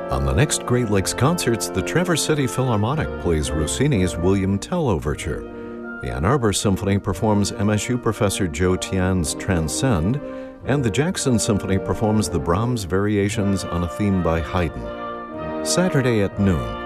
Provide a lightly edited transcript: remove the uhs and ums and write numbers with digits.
On the next Great Lakes Concerts, the Traverse City Philharmonic plays Rossini's William Tell Overture. The Ann Arbor Symphony performs MSU professor Joe Tian's Transcend, and the Jackson Symphony performs the Brahms Variations on a theme by Haydn. Saturday at noon,